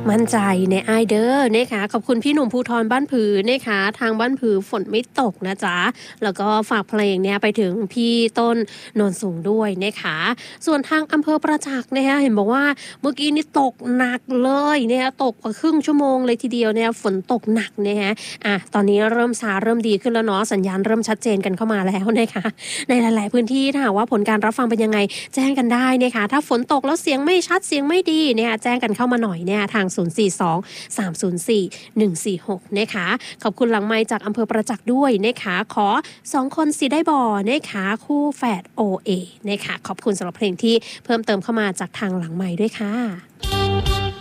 มั่นใจในอ้ายเด้อนะคะขอบคุณพี่หนุ่มภูธรบ้านผือนะคะทางบ้านผือฝนไม่ตกนะจ๊ะแล้วก็ฝากเพลงเนี่ยไปถึงพี่ต้นโนนสูงด้วยนะคะส่วนทางอำเภอประจักษ์นะคะเห็นบอกว่าเมื่อกี้นี่ตกหนักเลยนะคะตกกว่าครึ่งชั่วโมงเลยทีเดียวเนี่ยฝนตกหนักนะคะตอนนี้เริ่มซาเริ่มดีขึ้นแล้วเนาะสัญญาณเริ่มชัดเจนกันเข้ามาแล้วนะคะในหลายๆพื้นที่ถ้าหากว่าผลการรับฟังเป็นยังไงแจ้งกันได้นะคะถ้าฝนตกแล้วเสียงไม่ชัดเสียงไม่ดีเนี่ยแจ้งกันเข้ามาหน่อยเนี่ยทาง042 304 146นะคะขอบคุณหลังไมค์จากอำเภอประจักษ์ด้วยนะคะขอ2คนสิได้บ่นะคะคู่แฝด OA นะคะขอบคุณสำหรับเพลงที่เพิ่มเติมเข้ามาจากทางหลังไมค์ด้วยค่ะ